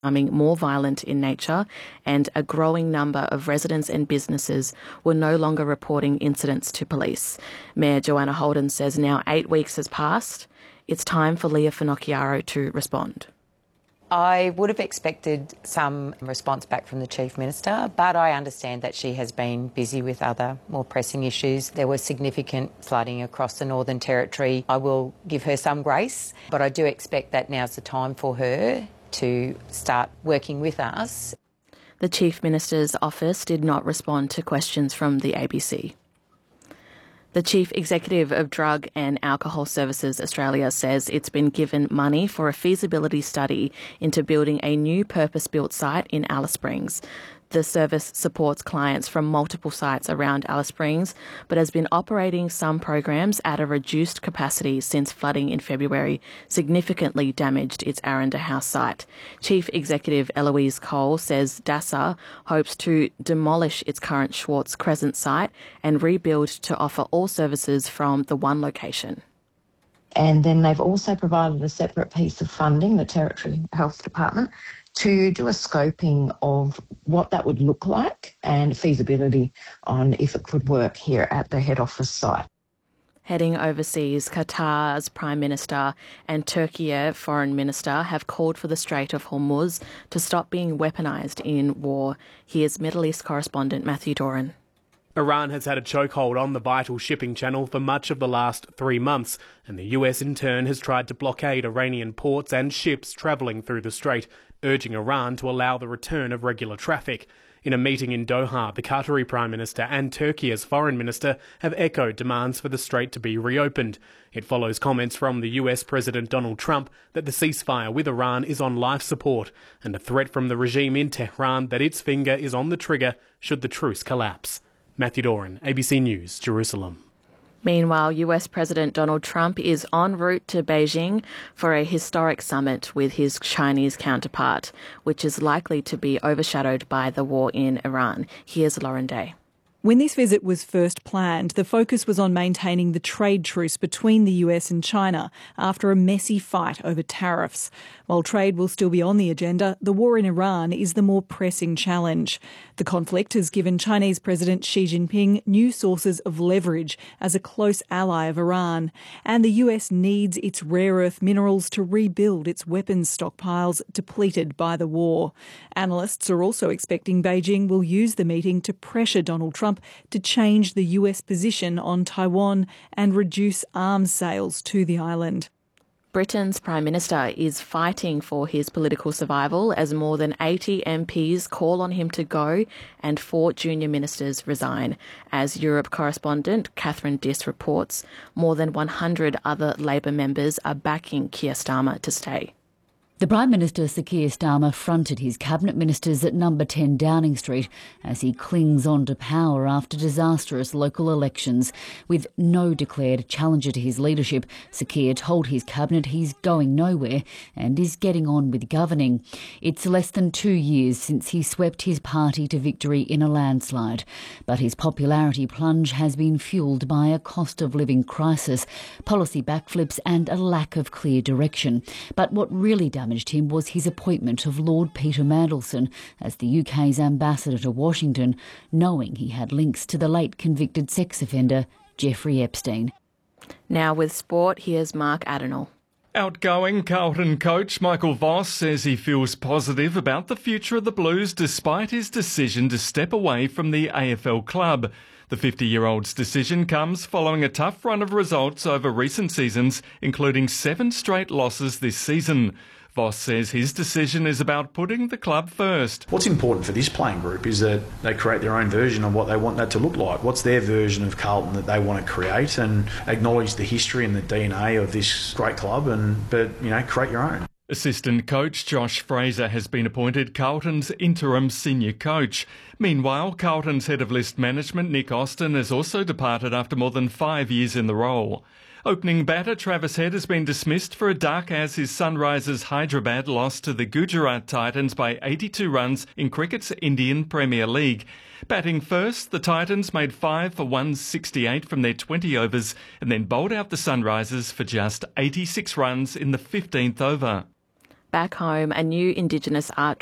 becoming more violent in nature, and a growing number of residents and businesses were no longer reporting incidents to police. Mayor Joanna Holden says now 8 weeks has passed. It's time for Leah Finocchiaro to respond. I would have expected some response back from the Chief Minister, but I understand that she has been busy with other more pressing issues. There was significant flooding across the Northern Territory. I will give her some grace, but I do expect that now's the time for her to start working with us. The Chief Minister's office did not respond to questions from the ABC. The Chief Executive of Drug and Alcohol Services Australia says it's been given money for a feasibility study into building a new purpose-built site in Alice Springs. The service supports clients from multiple sites around Alice Springs, but has been operating some programs at a reduced capacity since flooding in February significantly damaged its Aranda House site. Chief Executive Eloise Cole says DASA hopes to demolish its current Schwartz Crescent site and rebuild to offer all services from the one location. And then they've also provided a separate piece of funding, the Territory Health Department, to do a scoping of what that would look like and feasibility on if it could work here at the head office site. Heading overseas, Qatar's Prime Minister and Turkey Foreign Minister have called for the Strait of Hormuz to stop being weaponised in war. Here's Middle East correspondent Matthew Doran. Iran has had a chokehold on the vital shipping channel for much of the last 3 months, and the US in turn has tried to blockade Iranian ports and ships travelling through the strait, urging Iran to allow the return of regular traffic. In a meeting in Doha, the Qatari Prime Minister and Turkey's Foreign Minister have echoed demands for the strait to be reopened. It follows comments from the US President Donald Trump that the ceasefire with Iran is on life support, and a threat from the regime in Tehran that its finger is on the trigger should the truce collapse. Matthew Doran, ABC News, Jerusalem. Meanwhile, US President Donald Trump is en route to Beijing for a historic summit with his Chinese counterpart, which is likely to be overshadowed by the war in Iran. Here's Lauren Day. When this visit was first planned, the focus was on maintaining the trade truce between the US and China after a messy fight over tariffs. While trade will still be on the agenda, the war in Iran is the more pressing challenge. The conflict has given Chinese President Xi Jinping new sources of leverage as a close ally of Iran, and the US needs its rare earth minerals to rebuild its weapons stockpiles depleted by the war. Analysts are also expecting Beijing will use the meeting to pressure Donald Trump to change the US position on Taiwan and reduce arms sales to the island. Britain's Prime Minister is fighting for his political survival as more than 80 MPs call on him to go and 4 junior ministers resign. As Europe correspondent Catherine Diss reports, more than 100 other Labor members are backing Keir Starmer to stay. The Prime Minister, Sir Keir Starmer, fronted his cabinet ministers at number 10 Downing Street as he clings on to power after disastrous local elections. With no declared challenger to his leadership, Sir Keir told his cabinet he's going nowhere and is getting on with governing. It's less than 2 years since he swept his party to victory in a landslide, but his popularity plunge has been fuelled by a cost of living crisis, policy backflips and a lack of clear direction. But what really damaged him was his appointment of Lord Peter Mandelson as the UK's ambassador to Washington, knowing he had links to the late convicted sex offender Jeffrey Epstein. Now with sport, here's Mark Adenall. Outgoing Carlton coach Michael Voss says he feels positive about the future of the Blues despite his decision to step away from the AFL club. The 50-year-old's decision comes following a tough run of results over recent seasons, including 7 straight losses this season. Voss says his decision is about putting the club first. What's important for this playing group is that they create their own version of what they want that to look like. What's their version of Carlton that they want to create, and acknowledge the history and the DNA of this great club, but create your own. Assistant coach Josh Fraser has been appointed Carlton's interim senior coach. Meanwhile, Carlton's head of list management Nick Austin has also departed after more than 5 years in the role. Opening batter Travis Head has been dismissed for a duck as his Sunrisers Hyderabad lost to the Gujarat Titans by 82 runs in cricket's Indian Premier League. Batting first, the Titans made 5 for 168 from their 20 overs and then bowled out the Sunrisers for just 86 runs in the 15th over. Back home, a new Indigenous art